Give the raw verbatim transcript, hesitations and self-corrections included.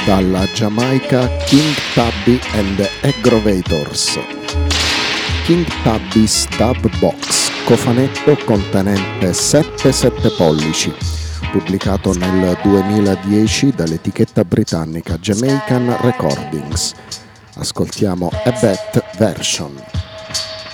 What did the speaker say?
dalla Giamaica King Tubby and the Aggrovators. King Tubby's Dub Box, cofanetto contenente sette sette pollici, pubblicato nel duemiladieci dall'etichetta britannica Jamaican Recordings. Ascoltiamo A Bet Version.